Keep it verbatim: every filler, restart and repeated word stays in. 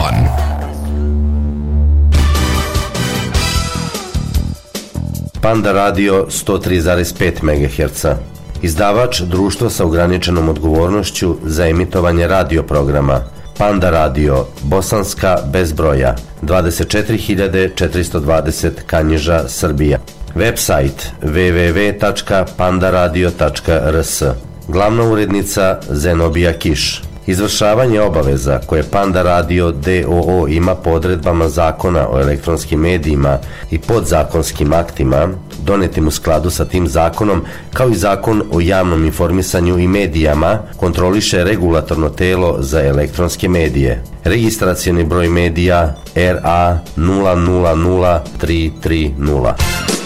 jedan. Panda radio sto tri zarez pet megaherca. Izdavač društvo sa ograničenom odgovornošću za emitovanje radio programa. Panda radio, Bosanska bez broja, dvadeset četiri hiljade četiristo dvadeset Kanjiža, Srbija. Website w w w tačka pandaradio tačka r s. Glavna urednica Zenobija Kiš. Izvršavanje obaveza koje Panda radio d o o ima po odredbama Zakona o elektronskim medijima i podzakonskim aktima donetim u skladu sa tim zakonom, kao i Zakon o javnom informisanju i medijama, kontroliše regulatorno telo za elektronske medije. Registracioni broj medija R A nula nula nula tri tri nula.